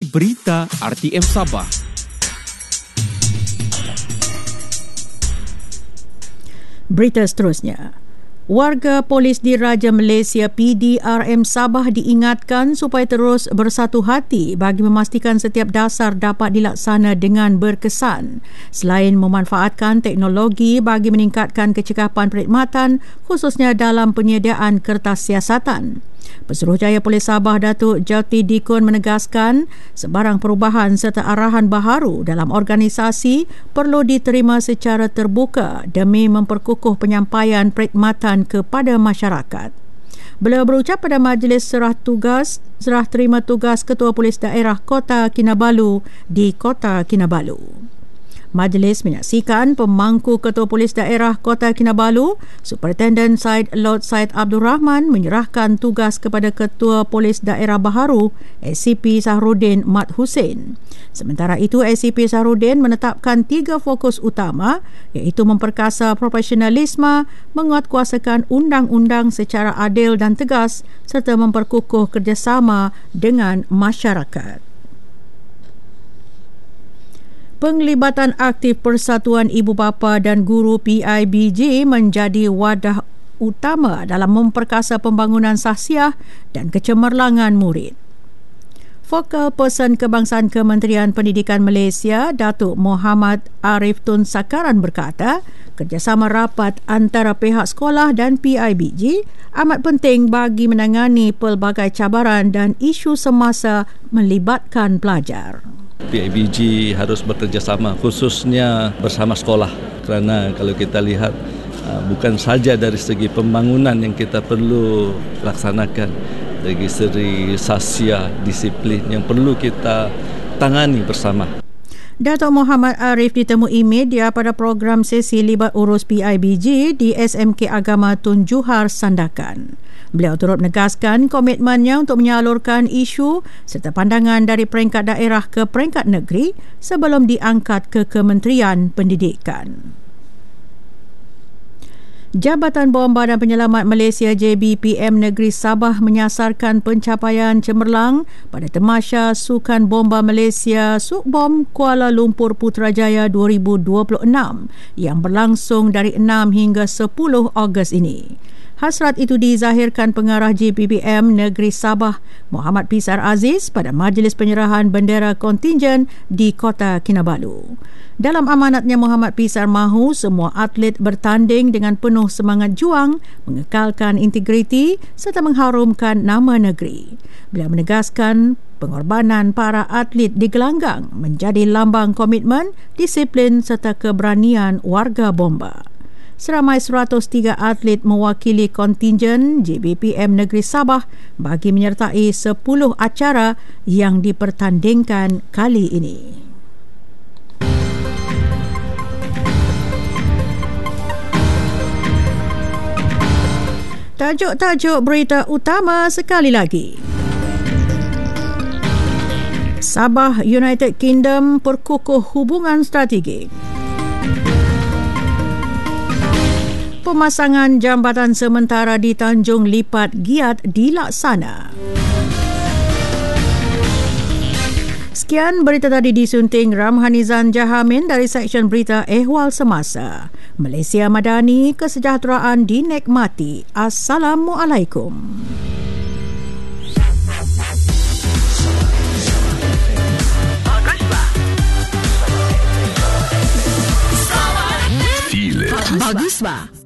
Berita RTM Sabah. Berita seterusnya. Warga Polis Diraja Malaysia PDRM Sabah diingatkan supaya terus bersatu hati bagi memastikan setiap dasar dapat dilaksana dengan berkesan. Selain memanfaatkan teknologi bagi meningkatkan kecekapan perkhidmatan khususnya dalam penyediaan kertas siasatan. Pesuruhjaya Polis Sabah Datuk Jati Dikun menegaskan sebarang perubahan serta arahan baharu dalam organisasi perlu diterima secara terbuka demi memperkukuh penyampaian perkhidmatan kepada masyarakat. Beliau berucap pada majlis serah terima tugas Ketua Polis Daerah Kota Kinabalu di Kota Kinabalu. Majlis menyaksikan pemangku Ketua Polis Daerah Kota Kinabalu, Superintendent Syed Lord Syed Abdul Rahman menyerahkan tugas kepada Ketua Polis Daerah Baharu, SCP Sahrudin Mat Hussein. Sementara itu, SCP Sahrudin menetapkan 3 fokus utama iaitu memperkasa profesionalisme, menguatkuasakan undang-undang secara adil dan tegas serta memperkukuh kerjasama dengan masyarakat. Penglibatan aktif Persatuan Ibu Bapa dan Guru PIBG menjadi wadah utama dalam memperkasa pembangunan sahsiah dan kecemerlangan murid. Focal Person Kebangsaan Kementerian Pendidikan Malaysia, Datuk Muhammad Arif Tun Sakaran berkata, kerjasama rapat antara pihak sekolah dan PIBG amat penting bagi menangani pelbagai cabaran dan isu semasa melibatkan pelajar. PIBG harus bekerjasama khususnya bersama sekolah kerana kalau kita lihat bukan saja dari segi pembangunan yang kita perlu laksanakan, dari segi sahsiah, disiplin yang perlu kita tangani bersama. Datuk Muhammad Arif ditemui media pada program sesi libat urus PIBG di SMK Agama Tun Juhar Sandakan. Beliau turut menegaskan komitmennya untuk menyalurkan isu serta pandangan dari peringkat daerah ke peringkat negeri sebelum diangkat ke Kementerian Pendidikan. Jabatan Bomba dan Penyelamat Malaysia JBPM Negeri Sabah menyasarkan pencapaian cemerlang pada Tamasya Sukan Bomba Malaysia Sukbom Kuala Lumpur Putrajaya 2026 yang berlangsung dari 6 hingga 10 Ogos ini. Hasrat itu dizahirkan pengarah JBPM Negeri Sabah Muhammad Pisar Aziz pada majlis penyerahan bendera kontingen di Kota Kinabalu. Dalam amanatnya, Muhammad Pisar mahu semua atlet bertanding dengan penuh semangat juang, mengekalkan integriti serta mengharumkan nama negeri. Beliau menegaskan pengorbanan para atlet di gelanggang menjadi lambang komitmen, disiplin serta keberanian warga Bomba. Seramai 103 atlet mewakili kontingen JBPM Negeri Sabah bagi menyertai 10 acara yang dipertandingkan kali ini. Tajuk-tajuk berita utama sekali lagi. Sabah United Kingdom perkukuh hubungan strategik. Pemasangan jambatan sementara di Tanjung Lipat giat dilaksana. Sekian berita tadi disunting Ramhanizan Jahamin dari Seksyen Berita Ehwal Semasa. Malaysia Madani, kesejahteraan dinikmati. Assalamualaikum. Bagus ba?